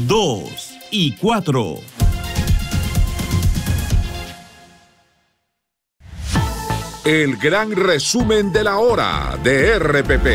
2 y 4. El gran resumen de la hora de RPP.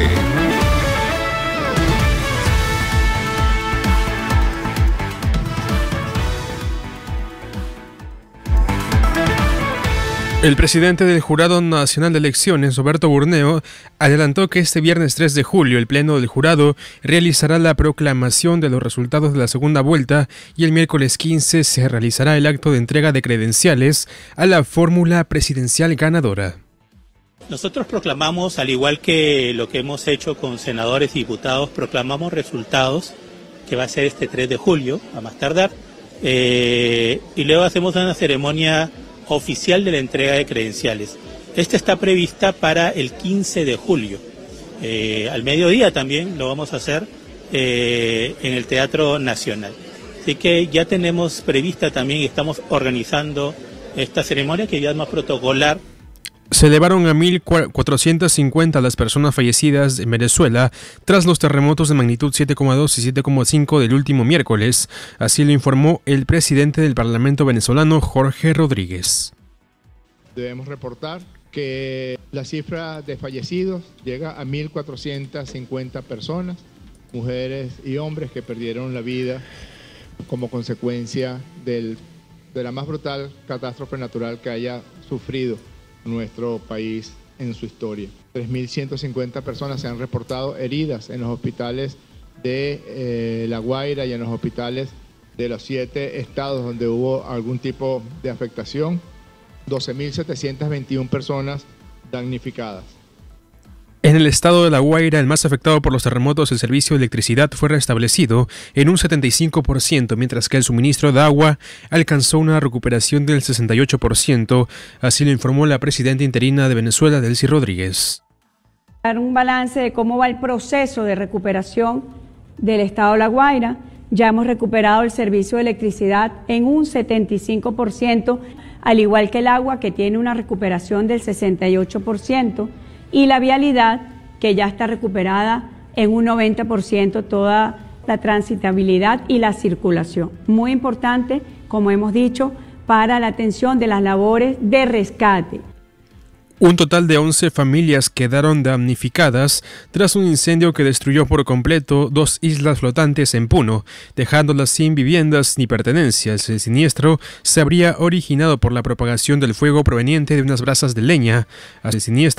El presidente del Jurado Nacional de Elecciones, Roberto Burneo, adelantó que este viernes 3 de julio el Pleno del Jurado realizará la proclamación de los resultados de la segunda vuelta y el miércoles 15 se realizará el acto de entrega de credenciales a la fórmula presidencial ganadora. Nosotros proclamamos, al igual que lo que hemos hecho con senadores y diputados, proclamamos resultados, que va a ser este 3 de julio, a más tardar, y luego hacemos una ceremonia oficial de la entrega de credenciales. Esta está prevista para el 15 de julio. Al mediodía también lo vamos a hacer en el Teatro Nacional. Así que ya tenemos prevista también y estamos organizando esta ceremonia que ya es más protocolar. Se elevaron a 1.450 las personas fallecidas en Venezuela tras los terremotos de magnitud 7,2 y 7,5 del último miércoles. Así lo informó el presidente del Parlamento venezolano, Jorge Rodríguez. Debemos reportar que la cifra de fallecidos llega a 1.450 personas, mujeres y hombres que perdieron la vida como consecuencia de la más brutal catástrofe natural que haya sufrido nuestro país en su historia. 3.150 personas se han reportado heridas en los hospitales de La Guaira y en los hospitales de los 7 estados donde hubo algún tipo de afectación. 12.721 personas damnificadas. En el estado de La Guaira, el más afectado por los terremotos, el servicio de electricidad fue restablecido en un 75%, mientras que el suministro de agua alcanzó una recuperación del 68%, así lo informó la presidenta interina de Venezuela, Delcy Rodríguez. Dar un balance de cómo va el proceso de recuperación del estado de La Guaira. Ya hemos recuperado el servicio de electricidad en un 75%, al igual que el agua, que tiene una recuperación del 68%. Y la vialidad, que ya está recuperada en un 90%, toda la transitabilidad y la circulación. Muy importante, como hemos dicho, para la atención de las labores de rescate. Un total de 11 familias quedaron damnificadas tras un incendio que destruyó por completo 2 islas flotantes en Puno, dejándolas sin viviendas ni pertenencias. El siniestro se habría originado por la propagación del fuego proveniente de unas brasas de leña. Así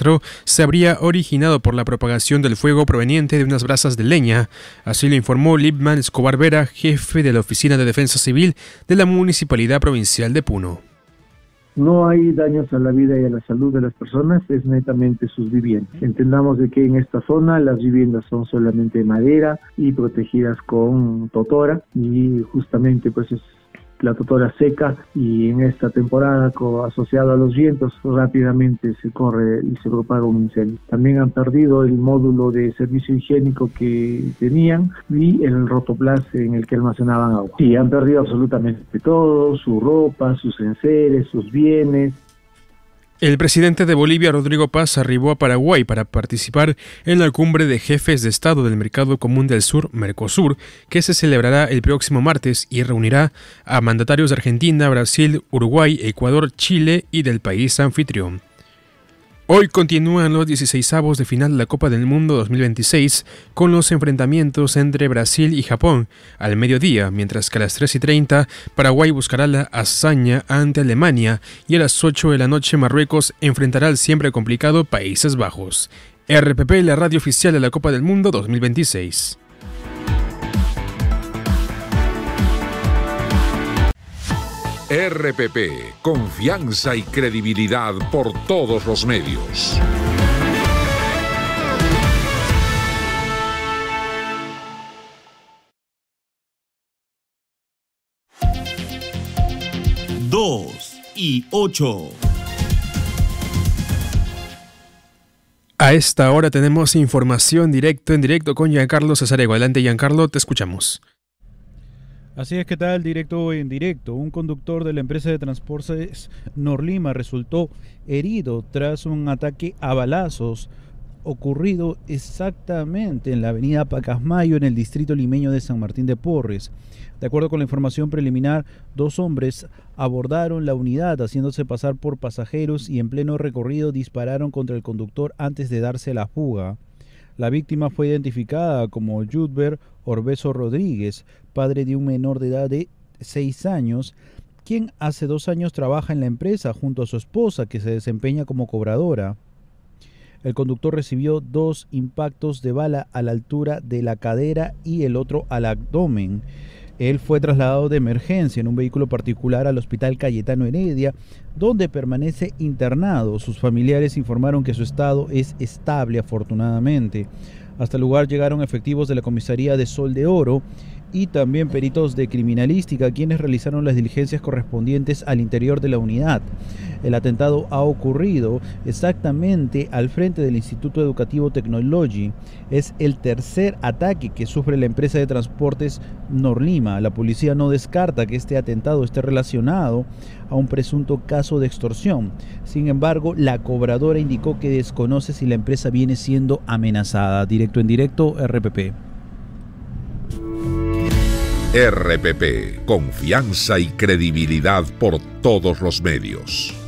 lo informó Libman Escobar Vera, jefe de la Oficina de Defensa Civil de la Municipalidad Provincial de Puno. No hay daños a la vida y a la salud de las personas, es netamente sus viviendas. Entendamos de que en esta zona las viviendas son solamente de madera y protegidas con totora, y justamente pues es la totora seca, y en esta temporada asociado a los vientos rápidamente se corre y se propaga un incendio. También han perdido el módulo de servicio higiénico que tenían y el rotoplas en el que almacenaban agua. Sí, han perdido absolutamente todo, su ropa, sus enseres, sus bienes. El presidente de Bolivia, Rodrigo Paz, arribó a Paraguay para participar en la cumbre de jefes de Estado del Mercado Común del Sur, Mercosur, que se celebrará el próximo martes y reunirá a mandatarios de Argentina, Brasil, Uruguay, Ecuador, Chile y del país anfitrión. Hoy continúan los 16avos de final de la Copa del Mundo 2026 con los enfrentamientos entre Brasil y Japón al mediodía, mientras que a las 3:30 Paraguay buscará la hazaña ante Alemania y a las 8 de la noche Marruecos enfrentará al siempre complicado Países Bajos. RPP, la radio oficial de la Copa del Mundo 2026. RPP, confianza y credibilidad por todos los medios. Dos y 8. A esta hora tenemos información en directo con Giancarlo Cesarego. Adelante, Giancarlo, te escuchamos. Así es, ¿qué tal? Directo en directo. Un conductor de la empresa de transportes Norlima resultó herido tras un ataque a balazos ocurrido exactamente en la avenida Pacasmayo, en el distrito limeño de San Martín de Porres. De acuerdo con la información preliminar, 2 hombres abordaron la unidad haciéndose pasar por pasajeros y en pleno recorrido dispararon contra el conductor antes de darse la fuga. La víctima fue identificada como Yudber Orbeso Rodríguez, padre de un menor de edad de 6 años, quien hace 2 años trabaja en la empresa junto a su esposa, que se desempeña como cobradora. El conductor recibió 2 impactos de bala a la altura de la cadera y el otro al abdomen. Él fue trasladado de emergencia en un vehículo particular al Hospital Cayetano Heredia, donde permanece internado. Sus familiares informaron que su estado es estable, afortunadamente. Hasta el lugar llegaron efectivos de la comisaría de Sol de Oro y también peritos de criminalística, quienes realizaron las diligencias correspondientes al interior de la unidad. El atentado ha ocurrido exactamente al frente del Instituto Educativo Technology. Es el tercer ataque que sufre la empresa de transportes Norlima. La policía no descarta que este atentado esté relacionado a un presunto caso de extorsión. Sin embargo, la cobradora indicó que desconoce si la empresa viene siendo amenazada. Directo en directo, RPP. RPP, confianza y credibilidad por todos los medios.